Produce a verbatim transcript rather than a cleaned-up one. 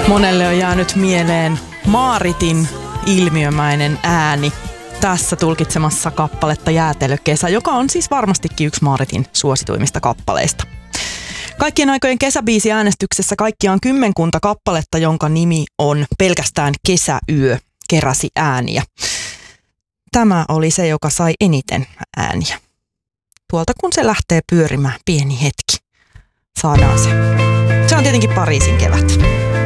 Monelle on jäänyt mieleen Maaritin ilmiömäinen ääni tässä tulkitsemassa kappaletta Jäätelökesä, joka on siis varmastikin yksi Maaritin suosituimmista kappaleista. Kaikkien aikojen kesäbiisiäänestyksessä kaikkiaan kymmenkunta kappaletta, jonka nimi on pelkästään Kesäyö, keräsi ääniä. Tämä oli se, joka sai eniten ääniä. Tuolta kun se lähtee pyörimään pieni hetki, saadaan se. Se on tietenkin Pariisin kevät.